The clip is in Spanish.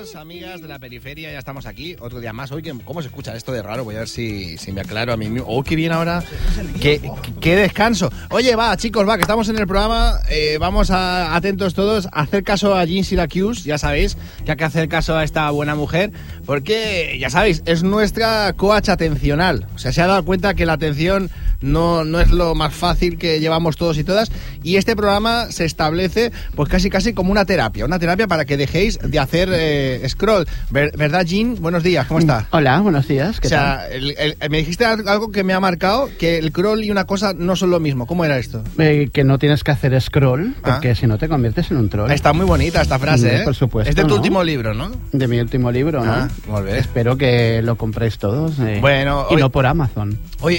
amigos, amigas de la periferia, ya estamos aquí, otro día más. Hoy, ¿cómo se escucha esto de raro? Voy a ver si me aclaro a mí mismo. ¡Oh, qué bien ahora! ¡Qué descanso! Oye, va, chicos, va, que estamos en el programa. Vamos atentos todos a hacer caso a Jean Syracuse. Ya sabéis que hay que hacer caso a esta buena mujer, porque, ya sabéis, es nuestra coach atencional. O sea, se ha dado cuenta que la atención no es lo más fácil que llevamos todos y todas, y este programa se establece pues casi como una terapia para que dejéis de hacer scroll. ¿Verdad, Jean? Buenos días, ¿cómo está? Hola, buenos días, ¿qué tal? Me dijiste algo que me ha marcado, que el scroll y una cosa no son lo mismo. ¿Cómo era esto? Que no tienes que hacer scroll, porque si no te conviertes en un troll. Está muy bonita esta frase, ¿eh? Por supuesto. Es de tu último libro, ¿no? De mi último libro, ¿no? Muy bien. Espero que lo compréis todos. Bueno, y no por Amazon. Oye,